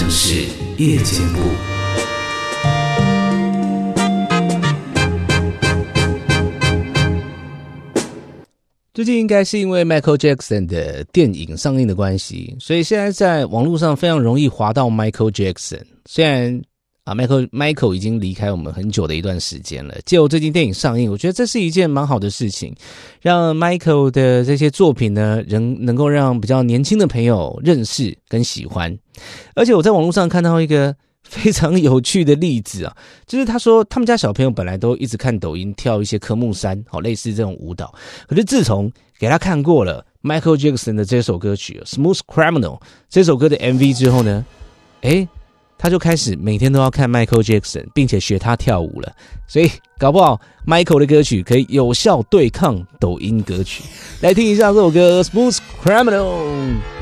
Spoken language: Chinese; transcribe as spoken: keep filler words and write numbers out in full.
事夜间部。最近应该是因为 Michael Jackson 的电影上映的关系，所以现在在网络上非常容易滑到 Michael Jackson。虽然啊 Michael Michael 已经离开我们很久的一段时间了，借由最近电影上映，我觉得这是一件蛮好的事情，让 Michael 的这些作品呢，能能够让比较年轻的朋友认识跟喜欢。而且我在网络上看到一个非常有趣的例子啊，就是他说他们家小朋友本来都一直看抖音跳一些科目三，好类似这种舞蹈，可是自从给他看过了 Michael Jackson 的这首歌曲 Smooth Criminal 这首歌的 M V 之后呢，诶他就开始每天都要看 Michael Jackson 并且学他跳舞了，所以搞不好 Michael 的歌曲可以有效对抗抖音歌曲。来听一下这首歌 Smooth Criminal。